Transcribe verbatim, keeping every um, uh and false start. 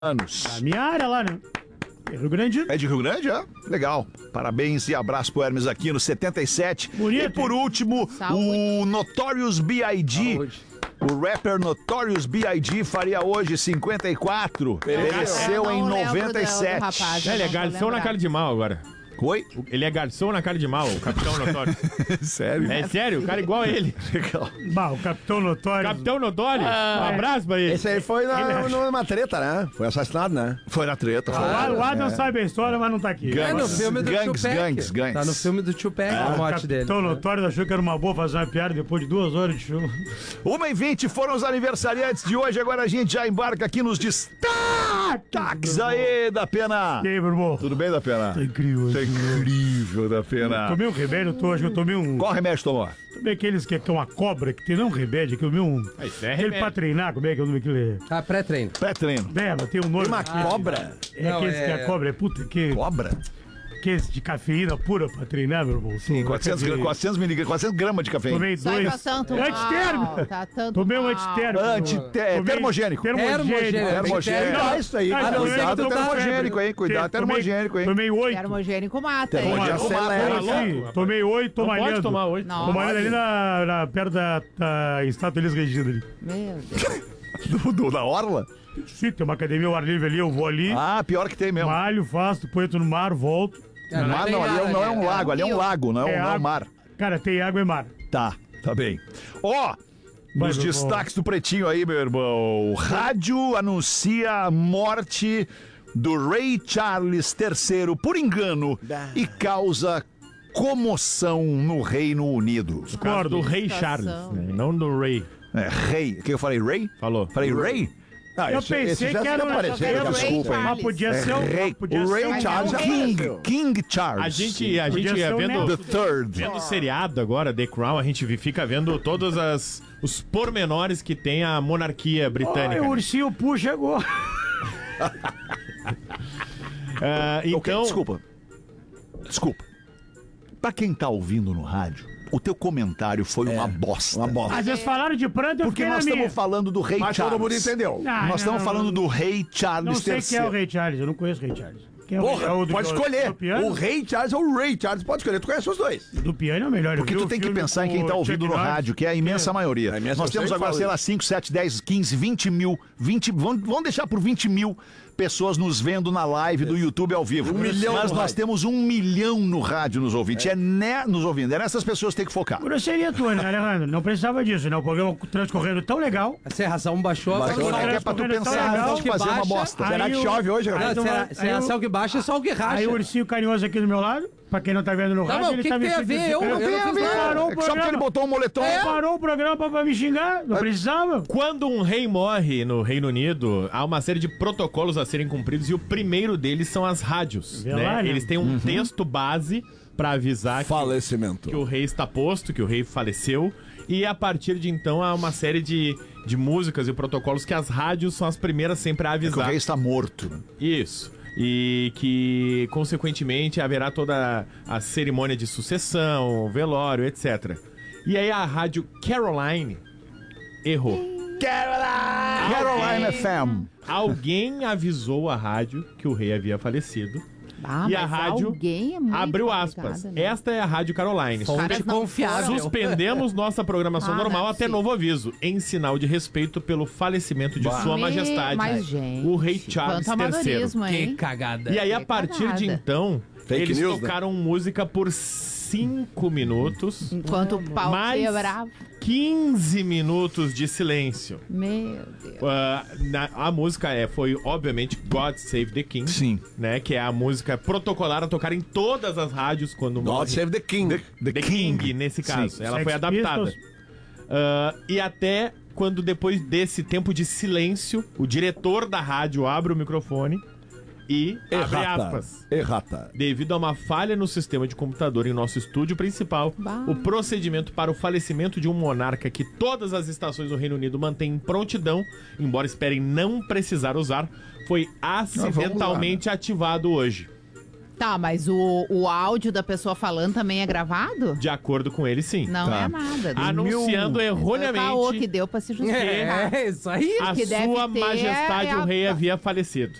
anos. A minha área lá, né? Rio Grande. É de Rio Grande, é? Legal. Parabéns e abraço pro Hermes aqui no setenta e sete. Bonito, e por último, Saúde. o Notorious B I G. Saúde. O rapper Notorious B I G faria hoje cinquenta e quatro. Pereceu Eu em não lembro noventa e do- do sete. rapaz, eu Ele é não tô garçom na lembrada. cara de mal agora. Oi? Ele é garçom na cara de mal, o Capitão Notório. Sério? É sério, o cara é igual a ele. Legal. Bah, o Capitão Notório. Capitão Notório, um abraço pra ele. Esse aí foi Ele na, acha- numa treta, né? Foi assassinado, né? Foi na treta. O Foi. Ad- o Adam É. sabe a história, mas não tá aqui. Gangues, É no filme do gangues, Tupac. gangues, gangues. Tá no filme do Tupac, a O morte dele. Capitão Notório achou que era uma boa fazer uma piada depois de duas horas de show. uma e vinte foram os aniversariantes de hoje. Agora a gente já embarca aqui nos destaques aí da Pena. E aí, meu irmão? Tudo bem, da Pena? Tá incrível. Tá incrível, da Pena. Tomei um remédio, tô, acho que eu tomei um. Qual remédio tomou? Tomei aqueles que, que é uma cobra, que tem não um remédio, que eu tomei um. Ah, isso é Aquele remédio. pra treinar, como é que é o nome daquele? Ah, pré-treino. Pré-treino. É, mas tem um nome. Tem uma cobra? É Não, aqueles é- que a cobra é puta, que, Cobra? que é esse de cafeína pura pra treinar, meu irmão. Sim, quatrocentos, gra- quatrocentos miligramas, quatrocentos gramas de cafeína. Tomei Sai dois. pra tanto Antitérmico. mal, tá tanto Tomei um mal. antitérmico. Anti- é, Tomei termogênico. Termogênico. Termogênico. Termogênico. Não, Ah, isso aí. Ah, cara. tomei- Cuidado, tomei termogênico, febre. hein? Cuidado, Tomei- termogênico, hein? Tomei oito. Termogênico mata, hein? Termogênico Tomei mata, oito, tá sim. louco? Tomei oito, tô Não pode malhando. tomar oito. Não. Tô malhando ali na, na, perto da, da estátua Elis Regina ali. Meu Deus. Do, do- da Orla? Sim, tem uma academia ao ar livre ali, eu vou ali, Ah, pior que tem mesmo. malho, faço, depois entro no mar, volto. É, Mar tem não, ali é, nada, não é um né? lago, ali é um rio. lago, não é, um- não é um água. mar. Cara, tem água e mar. Tá, tá bem. Ó, Vai, nos meu destaques do Pretinho aí, meu irmão. Rádio anuncia a morte do Ray Charles terceiro por engano e causa comoção no Reino Unido. No caso do Rei Situação. Charles, né? Não do Rei. É, Rei. O que eu falei? Ray? Falou. Falei Ray? Ah, Eu esse- pensei esse já que era fica um- parecendo, era o desculpa, Ray hein? Charles. Mas podia É ser Rei. um. Podia O ser Ray um- Charles é já o King, faleceu. King Charles. A gente, a Podia gente ser é o vendo... neto. The Third. Vendo o seriado agora, The Crown, a gente fica vendo todos as, os pormenores que tem a monarquia britânica. Ai, o né? ursinho puxa agora. Ah, Ok, então, desculpa. Desculpa. Pra quem tá ouvindo no rádio, o teu comentário foi uma bosta. Uma bosta. Às vezes falaram de pranto, eu Porque fiquei na nós minha. estamos falando do Rei Mas Charles. todo mundo entendeu. Ah, Nós não, estamos não, falando não. do Rei Charles Não sei quem é terceiro. o Rei Charles, eu não conheço o Rei Charles. Quem é o Porra, é o do pode do- escolher. Do piano? O Rei Charles ou o Ray Charles, pode escolher. Tu conhece os dois. Do piano é o melhor. Eu Porque vi tu o tem que filme pensar em com quem tá o ouvindo Chuck no Norris. rádio, que é a imensa maioria. A imensa Nós temos maioria agora, fala sei lá, isso. cinco, sete, dez, quinze, vinte mil. vinte, vamos, vamos deixar por vinte mil pessoas nos vendo na live do YouTube ao vivo. Um milhão Mas no nós rádio. temos um milhão no rádio nos ouvintes. É, né, nos ouvindo. É nessas pessoas que tem que focar. Grosseria tua, né, Alejandro? Não precisava disso, né? O programa transcorrendo tão legal. A serração baixou. Baixou, agora É, né? que é pra tu Correndo tão pensar legal antes de fazer uma que bosta. baixa. Será Aí que o- chove hoje, aí galera? Não, então será- vai- serração aí que baixa é só o que racha. Aí o ursinho carinhoso aqui do meu lado, pra quem não tá vendo no Tá, rádio, mas o ele que tá que tem a vestido ver? de- Eu- eu Ele não fiz nada. parou o É que só porque ele programa. botou um moletom. Ele parou o programa pra, pra me xingar, não precisava. quando um rei morre no Reino Unido, há uma série de protocolos a serem cumpridos e o primeiro deles são as rádios. Vê Né? lá, né? Eles têm um texto base pra avisar que, Falecimento. que o rei está posto, que o rei faleceu. E a partir de então há uma série de, de músicas e protocolos que as rádios são as primeiras sempre a Que o avisar. Rei está morto. Isso. E que, consequentemente, haverá toda a cerimônia de sucessão, velório, etcétera. E aí a rádio Caroline errou. Caroline! Caroline F M. Alguém avisou a rádio que o rei havia falecido. Ah, E a mas rádio alguém é muito Abriu complicado, aspas. né? Esta é a Rádio Caroline. Caras Fonte não confiável. Suspendemos nossa programação Ah, normal não é até possível. novo aviso, em sinal de respeito pelo falecimento de Sua Me- Majestade, Mas, gente, o rei Charles quanto terceiro. amadorismo, Que hein? cagada. E aí, a Que partir de cagada. então, Fake eles news, né? tocaram música por cinco minutos, Enquanto o pau mais quebrava. quinze minutos de silêncio. Meu Deus. Ah, na- a música é, foi, obviamente, God Save the King. Sim. Né, que é a música protocolar a tocar em todas as rádios quando God morre. Save the King. The, The King, nesse caso. Sim. Ela Sex foi adaptada. Pistols. Ah, e até quando, depois desse tempo de silêncio, o diretor da rádio abre o microfone e abre Errata. aspas. Errata. Devido a uma falha no sistema de computador em nosso estúdio principal, Bah. o procedimento para o falecimento de um monarca que todas as estações do Reino Unido mantêm em prontidão, embora esperem não precisar usar, foi acidentalmente ativado hoje. Tá, mas o, o áudio da pessoa falando também é gravado? De acordo com ele, sim. Não Tá. é nada. Anunciando Foi o caô que erroneamente deu pra se justificar. É, isso aí. a que deve sua ter majestade é o a- rei havia falecido.